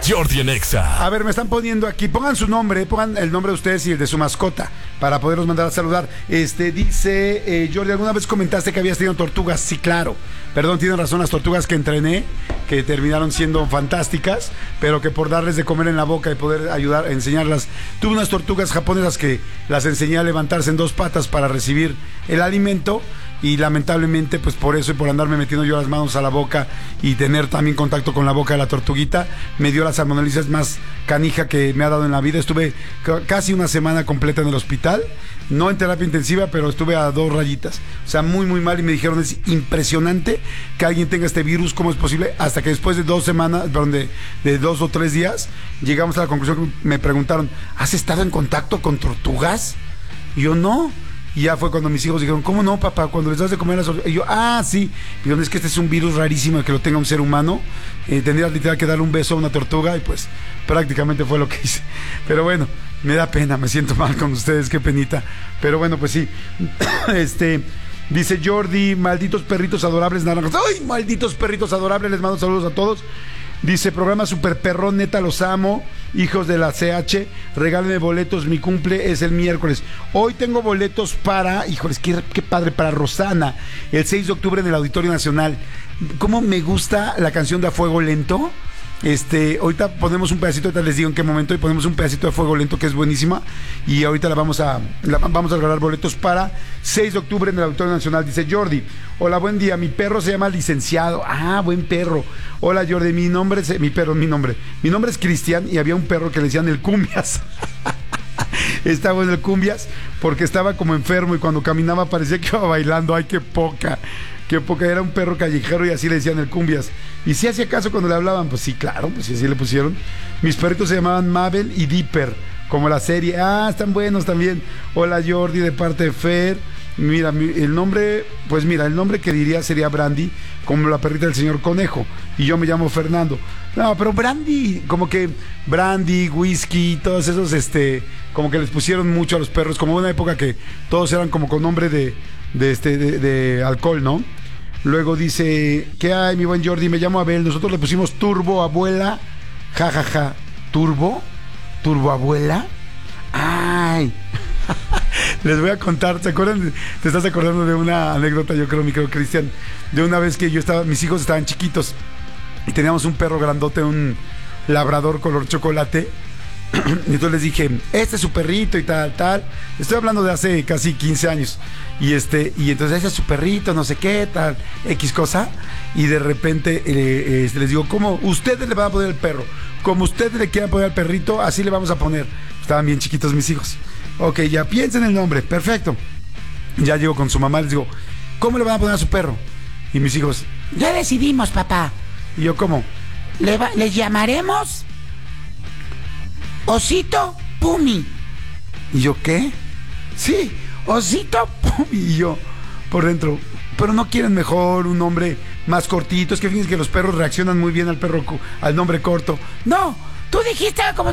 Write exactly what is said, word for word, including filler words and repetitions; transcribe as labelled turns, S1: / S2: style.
S1: Jordi en Exa.
S2: A ver, me están poniendo aquí, pongan su nombre, pongan el nombre de ustedes y el de su mascota para poderlos mandar a saludar. Este, dice, eh, Jordi, ¿alguna vez comentaste que habías tenido tortugas? Sí, claro. Perdón, tienen razón, las tortugas que entrené, que terminaron siendo fantásticas, pero que por darles de comer en la boca y poder ayudar a enseñarlas. Tuve unas tortugas japonesas que las enseñé a levantarse en dos patas para recibir el alimento. Y lamentablemente, pues por eso y por andarme metiendo yo las manos a la boca y tener también contacto con la boca de la tortuguita, me dio la salmonelitis más canija que me ha dado en la vida. Estuve casi una semana completa en el hospital, no en terapia intensiva, pero estuve a dos rayitas. O sea, muy, muy mal, y me dijeron, es impresionante que alguien tenga este virus, ¿cómo es posible? Hasta que después de dos semanas, perdón, de, de dos o tres días, llegamos a la conclusión que me preguntaron, ¿has estado en contacto con tortugas? Y yo, no. Y ya fue cuando mis hijos dijeron, ¿cómo no, papá? Cuando les das de comer a las... Y yo, ah, sí. Y yo, es que este es un virus rarísimo que lo tenga un ser humano. Eh, tendría literal que darle un beso a una tortuga y pues prácticamente fue lo que hice. Pero bueno, me da pena, me siento mal con ustedes, qué penita. Pero bueno, pues sí. este... Dice Jordi, malditos perritos adorables naranjas. ¡Ay, malditos perritos adorables! Les mando saludos a todos. Dice, programa super perrón, neta, los amo. Hijos de la C H, regálenme boletos, mi cumple es el miércoles. Hoy tengo boletos para, híjoles, qué, qué padre, para Rosana, el seis de octubre en el Auditorio Nacional. ¿Cómo me gusta la canción de A Fuego Lento? Este, ahorita ponemos un pedacito, ahorita les digo en qué momento, y ponemos un pedacito de Fuego Lento que es buenísima, y ahorita la vamos a la, vamos a regalar boletos para seis de octubre en el Auditorio Nacional. Dice Jordi, hola, buen día, mi perro se llama Licenciado. Ah, buen perro. Hola Jordi, mi nombre es, mi perro, mi nombre, mi nombre es Cristian, y había un perro que le decían el Cumbias. Estaba en el Cumbias porque estaba como enfermo y cuando caminaba parecía que iba bailando. Ay, qué poca, qué poca. Era un perro callejero y así le decían el Cumbias. Y si hacía caso cuando le hablaban, pues sí, claro, pues sí, así le pusieron. Mis perritos se llamaban Mabel y Dipper, como la serie. Ah, están buenos también. Hola Jordi, de parte de Fer. Mira, el nombre, pues mira, el nombre que diría sería Brandy, como la perrita del señor Conejo. Y yo me llamo Fernando. No, pero Brandy, como que Brandy, Whisky, todos esos, este, como que les pusieron mucho a los perros, como una época que todos eran como con nombre de, de este, de, de alcohol, ¿no? Luego dice, ¿qué hay, mi buen Jordi? Me llamo Abel, nosotros le pusimos Turbo Abuela, jajaja, ja, ja. ¿Turbo? ¿Turbo Abuela? Ay. Les voy a contar, ¿te acuerdan? Te estás acordando de una anécdota, yo creo, mi querido Cristian, de una vez que yo estaba, mis hijos estaban chiquitos y teníamos un perro grandote, un labrador color chocolate. Y entonces les dije, este es su perrito y tal, tal. Estoy hablando de hace casi quince años. Y este, y entonces ese es su perrito, no sé qué, tal, X cosa. Y de repente eh, eh, les digo, ¿cómo? Ustedes le van a poner el perro. Como ustedes le quieran poner al perrito, así le vamos a poner. Estaban bien chiquitos mis hijos. Ok, ya piensen el nombre, perfecto. Ya llego con su mamá, les digo, ¿cómo le van a poner a su perro? Y mis hijos, ya decidimos, papá. Y yo, ¿cómo? Le, va, le llamaremos Osito Pumi. ¿Y yo qué? Sí, Osito Pumi. Y yo, por dentro, pero no quieren mejor un nombre más cortito. Es que fíjense que los perros reaccionan muy bien al perro, al nombre corto. No, tú dijiste como